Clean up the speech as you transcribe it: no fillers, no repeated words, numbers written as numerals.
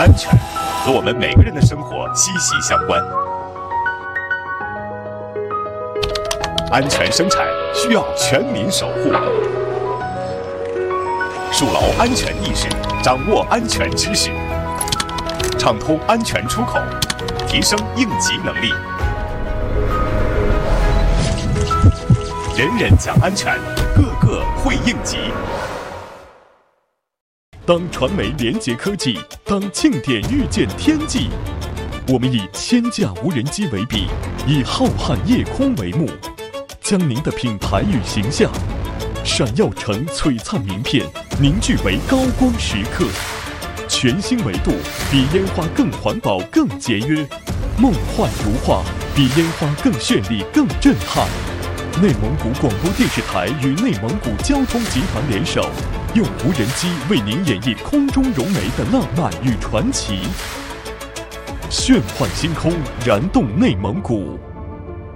安全和我们每个人的生活息息相关。安全生产需要全民守护，树牢安全意识，掌握安全知识，畅通安全出口，提升应急能力。人人讲安全，个个会应急。当传媒连接科技，当庆典遇见天际，我们以千架无人机为笔，以浩瀚夜空为幕，将您的品牌与形象闪耀成璀璨名片，凝聚为高光时刻。全新维度，比烟花更环保、更节约。梦幻如画，比烟花更绚丽、更震撼。内蒙古广播电视台与内蒙古交通集团联手，用无人机为您演绎空中融媒的浪漫与传奇。炫幻星空，燃动内蒙古。